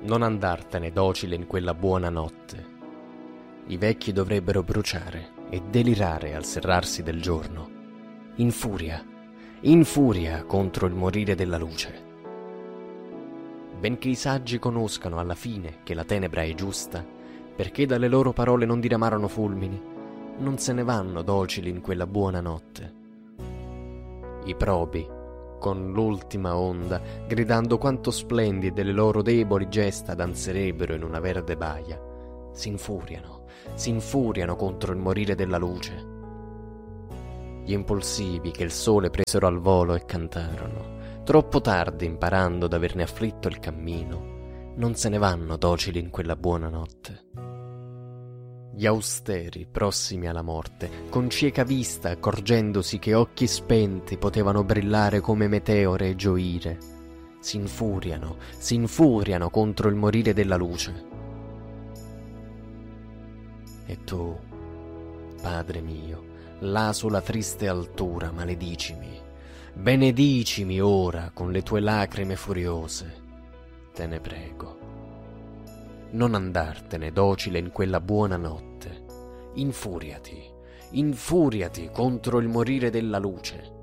Non andartene docile in quella buona notte. I vecchi dovrebbero bruciare e delirare al serrarsi del giorno, in furia contro il morire della luce. Benché i saggi conoscano alla fine che la tenebra è giusta, perché dalle loro parole non diramarono fulmini, non se ne vanno docili in quella buona notte. I probi, con l'ultima onda, gridando quanto splendide le loro deboli gesta danzerebbero in una verde baia, si infuriano contro il morire della luce. Gli impulsivi che il sole presero al volo e cantarono, troppo tardi imparando d'averne afflitto il cammino, non se ne vanno docili in quella buona notte. Gli austeri, prossimi alla morte, con cieca vista accorgendosi che occhi spenti potevano brillare come meteore e gioire, si infuriano contro il morire della luce. E tu, Padre mio, là sulla triste altura, maledicimi, benedicimi ora con le tue lacrime furiose, te ne prego. Non andartene docile in quella buona notte. Infuriati contro il morire della luce.